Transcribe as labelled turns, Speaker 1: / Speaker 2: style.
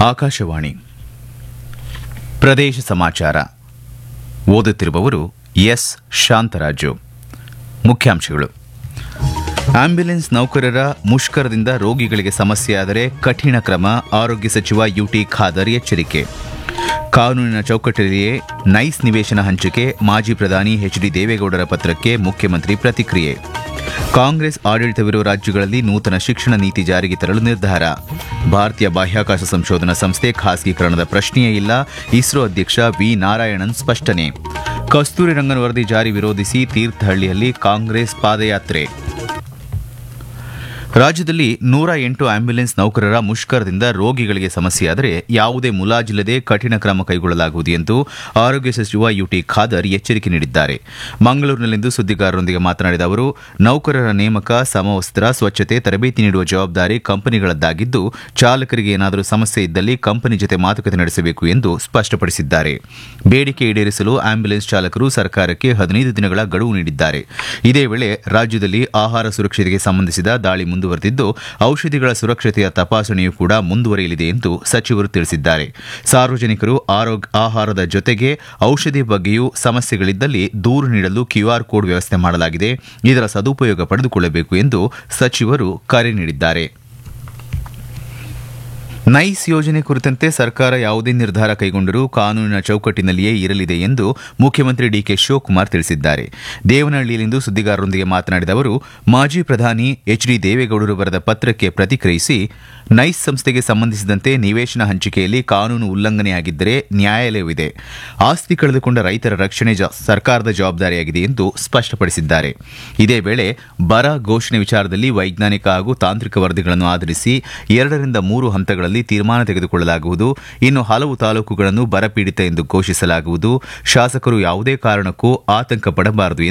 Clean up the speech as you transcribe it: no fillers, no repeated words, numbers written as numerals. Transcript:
Speaker 1: ಆಕಾಶವಾಣಿ ಪ್ರದೇಶ ಸಮಾಚಾರ ಓದುತ್ತಿರುವವರು ಎಸ್ ಶಾಂತರಾಜು. ಮುಖ್ಯಾಂಶಗಳು: ಆಂಬ್ಯುಲೆನ್ಸ್ ನೌಕರರ ಮುಷ್ಕರದಿಂದ ರೋಗಿಗಳಿಗೆ ಸಮಸ್ಯೆಯಾದರೆ ಕಠಿಣ ಕ್ರಮ, ಆರೋಗ್ಯ ಸಚಿವ ಯುಟಿ ಖಾದರ್ ಎಚ್ಚರಿಕೆ. ಕಾನೂನಿನ ಚೌಕಟ್ಟಲ್ಲಿಯೇ ನೈಸ್ ನಿವೇಶನ ಹಂಚಿಕೆ, ಮಾಜಿ ಪ್ರಧಾನಿ ಎಚ್ಡಿ ದೇವೇಗೌಡರ ಪತ್ರಕ್ಕೆ ಮುಖ್ಯಮಂತ್ರಿ ಪ್ರತಿಕ್ರಿಯೆ. ಕಾಂಗ್ರೆಸ್ ಆಡಳಿತವಿರುವ ರಾಜ್ಯಗಳಲ್ಲಿ ನೂತನ ಶಿಕ್ಷಣ ನೀತಿ ಜಾರಿಗೆ ತರಲು ನಿರ್ಧಾರ. ಭಾರತೀಯ ಬಾಹ್ಯಾಕಾಶ ಸಂಶೋಧನಾ ಸಂಸ್ಥೆ ಖಾಸಗೀಕರಣದ ಪ್ರಶ್ನೆಯೇ ಇಲ್ಲ, ಇಸ್ರೋ ಅಧ್ಯಕ್ಷ ವಿ ನಾರಾಯಣನ್ ಸ್ಪಷ್ಟನೆ. ಕಸ್ತೂರಿ ರಂಗನ್ ವರದಿ ಜಾರಿ ವಿರೋಧಿಸಿ ತೀರ್ಥಹಳ್ಳಿಯಲ್ಲಿ ಕಾಂಗ್ರೆಸ್ ಪಾದಯಾತ್ರೆ. ರಾಜ್ಯದಲ್ಲಿ 108 ಆಂಬ್ಯುಲೆನ್ಸ್ ನೌಕರರ ಮುಷ್ಕರದಿಂದ ರೋಗಿಗಳಿಗೆ ಸಮಸ್ಯೆಯಾದರೆ ಯಾವುದೇ ಮುಲಾಜಿಲ್ಲದೆ ಕಠಿಣ ಕ್ರಮ ಕೈಗೊಳ್ಳಲಾಗುವುದು ಎಂದು ಆರೋಗ್ಯ ಸಚಿವ ಯುಟಿ ಖಾದರ್ ಎಚ್ಚರಿಕೆ ನೀಡಿದ್ದಾರೆ. ಮಂಗಳೂರಿನಲ್ಲಿಂದು ಸುದ್ದಿಗಾರರೊಂದಿಗೆ ಮಾತನಾಡಿದ ಅವರು, ನೌಕರರ ನೇಮಕ, ಸಮವಸ್ತ್ರ, ಸ್ವಚ್ಛತೆ, ತರಬೇತಿ ನೀಡುವ ಜವಾಬ್ದಾರಿ ಕಂಪನಿಗಳದ್ದಾಗಿದ್ದು, ಚಾಲಕರಿಗೆ ಏನಾದರೂ ಸಮಸ್ಯೆ ಇದ್ದಲ್ಲಿ ಕಂಪನಿ ಜೊತೆ ಮಾತುಕತೆ ನಡೆಸಬೇಕು ಎಂದು ಸ್ಪಷ್ಟಪಡಿಸಿದ್ದಾರೆ. ಬೇಡಿಕೆ ಈಡೇರಿಸಲು ಆಂಬ್ಯುಲೆನ್ಸ್ ಚಾಲಕರು ಸರ್ಕಾರಕ್ಕೆ 15 ದಿನಗಳ ಗಡುವು ನೀಡಿದ್ದಾರೆ. ಇದೇ ವೇಳೆ ರಾಜ್ಯದಲ್ಲಿ ಆಹಾರ ಸುರಕ್ಷತೆಗೆ ಸಂಬಂಧಿಸಿದ ದಾಳಿ ಮುಂದುವರೆದಿದ್ದು, ಔಷಧಿಗಳ ಸುರಕ್ಷತೆಯ ತಪಾಸಣೆಯೂ ಕೂಡ ಮುಂದುವರಿಯಲಿದೆ ಎಂದು ಸಚಿವರು ತಿಳಿಸಿದ್ದಾರೆ. ಸಾರ್ವಜನಿಕರು ಆಹಾರದ ಜೊತೆಗೆ ಔಷಧಿ ಬಗ್ಗೆಯೂ ಸಮಸ್ಯೆಗಳಿದ್ದಲ್ಲಿ ದೂರು ನೀಡಲು ಕ್ಯೂಆರ್ ಕೋಡ್ ವ್ಯವಸ್ಥೆ ಮಾಡಲಾಗಿದೆ. ಇದರ ಸದುಪಯೋಗ ಪಡೆದುಕೊಳ್ಳಬೇಕು ಎಂದು ಸಚಿವರು ಕರೆ ನೀಡಿದ್ದಾರೆ. ನೈಸ್ ಯೋಜನೆ ಕುರಿತಂತೆ ಸರ್ಕಾರ ಯಾವುದೇ ನಿರ್ಧಾರ ಕೈಗೊಂಡರೂ ಕಾನೂನಿನ ಚೌಕಟ್ಟಿನಲ್ಲಿಯೇ ಇರಲಿದೆ ಎಂದು ಮುಖ್ಯಮಂತ್ರಿ ಡಿಕೆ ಶಿವಕುಮಾರ್ ತಿಳಿಸಿದ್ದಾರೆ. ದೇವನಹಳ್ಳಿಯಲ್ಲಿಂದು ಸುದ್ದಿಗಾರರೊಂದಿಗೆ ಮಾತನಾಡಿದ ಅವರು, ಮಾಜಿ ಪ್ರಧಾನಿ ಎಚ್ಡಿ ದೇವೇಗೌಡರು ಬರೆದ ಪತ್ರಕ್ಕೆ ಪ್ರತಿಕ್ರಿಯಿಸಿ, ನೈಸ್ ಸಂಸ್ಥೆಗೆ ಸಂಬಂಧಿಸಿದಂತೆ ನಿವೇಶನ ಹಂಚಿಕೆಯಲ್ಲಿ ಕಾನೂನು ಉಲ್ಲಂಘನೆಯಾಗಿದ್ದರೆ ನ್ಯಾಯಾಲಯವಿದೆ. ಆಸ್ತಿ ಕಳೆದುಕೊಂಡ ರೈತರ ರಕ್ಷಣೆ ಸರ್ಕಾರದ ಜವಾಬ್ದಾರಿಯಾಗಿದೆ ಎಂದು ಸ್ಪಷ್ಟಪಡಿಸಿದ್ದಾರೆ. ಇದೇ ವೇಳೆ ಬರ ಘೋಷಣೆ ವಿಚಾರದಲ್ಲಿ ವೈಜ್ಞಾನಿಕ ಹಾಗೂ ತಾಂತ್ರಿಕ ವರದಿಗಳನ್ನು ಆಧರಿಸಿ 2-3 ಹಂತಗಳಲ್ಲಿ ತೀರ್ಮಾನ ತೆಗೆದುಕೊಳ್ಳಲಾಗುವುದು. ಇನ್ನು ಹಲವು ತಾಲೂಕುಗಳನ್ನು ಬರಪೀಡಿತ ಎಂದು ಘೋಷಿಸಲಾಗುವುದು. ಶಾಸಕರು ಯಾವುದೇ ಕಾರಣಕ್ಕೂ ಆತಂಕ ಪಡಬಾರದು